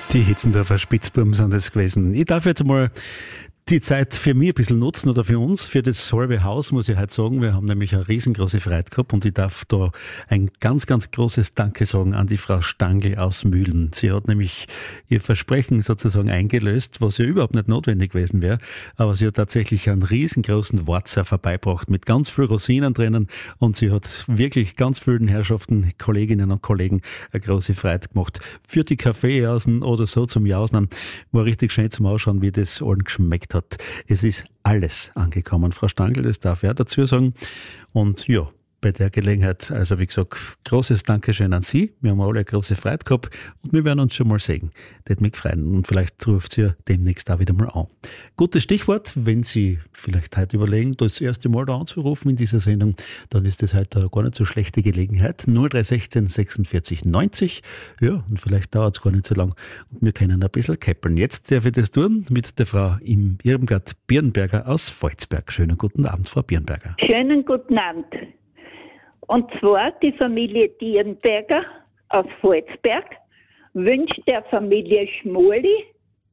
Die Hitzendorfer Spitzbuben sind das gewesen. Ich darf jetzt mal die Zeit für mich ein bisschen nutzen oder für uns, für das halbe Haus, muss ich heute sagen. Wir haben nämlich eine riesengroße Freude gehabt und ich darf da ein ganz, ganz großes Danke sagen an die Frau Stangl aus Mühlen. Sie hat nämlich ihr Versprechen sozusagen eingelöst, was ja überhaupt nicht notwendig gewesen wäre, aber sie hat tatsächlich einen riesengroßen Worzer vorbeigebracht mit ganz viel Rosinen drinnen und sie hat wirklich ganz vielen Herrschaften, Kolleginnen und Kollegen eine große Freude gemacht. Für die Kaffeejausen oder so zum Jausen war richtig schön zum Ausschauen, wie das allen geschmeckt hat. Es ist alles angekommen, Frau Stangl, das darf ich auch dazu sagen. Und ja, bei der Gelegenheit, also wie gesagt, großes Dankeschön an Sie. Wir haben alle eine große Freude gehabt und wir werden uns schon mal sehen. Das hat mich gefreut und vielleicht ruft sie ja demnächst auch wieder mal an. Gutes Stichwort, wenn Sie vielleicht heute überlegen, das erste Mal da anzurufen in dieser Sendung, dann ist das heute gar nicht so schlechte Gelegenheit. 0316 46 90. Ja, und vielleicht dauert es gar nicht so lang und wir können ein bisschen käppeln. Jetzt darf ich das tun mit der Frau im Irmgard Birnberger aus Volzberg. Schönen guten Abend, Frau Birnberger. Schönen guten Abend. Und zwar die Familie Dierenberger aus Volzberg wünscht der Familie Schmoli,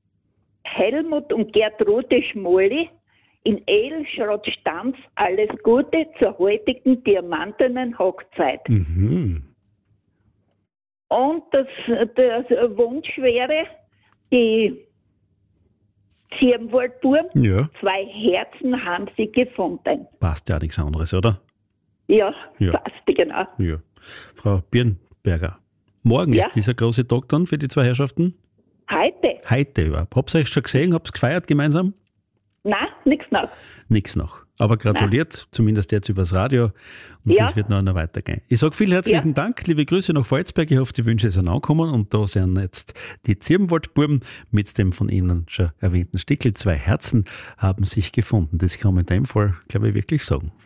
Helmut und Gertrude Schmoli in Edelschrott-Stampf alles Gute zur heutigen diamantenen Hochzeit. Mhm. Und das Wunsch wäre, die Zirnwaldburm, Ja, 2 Herzen haben sie gefunden. passt ja nichts anderes, oder? Ja, Ja. fast genau. Ja. Frau Birnberger, morgen Ja. ist dieser große Tag dann für die zwei Herrschaften? Heute? Heute überhaupt. Habt ihr euch schon gesehen? Habt ihr gefeiert gemeinsam? Nein, nichts noch. Nichts noch. Aber gratuliert, zumindest jetzt übers Radio. Und Ja. das wird noch weitergehen. Ich sage vielen herzlichen Dank, liebe Grüße nach Volzberg. Ich hoffe, die Wünsche sind angekommen. Und da sind jetzt die Zirnwaldbuben mit dem von Ihnen schon erwähnten Stickel. 2 Herzen haben sich gefunden. Das kann man in dem Fall, glaube ich, wirklich sagen.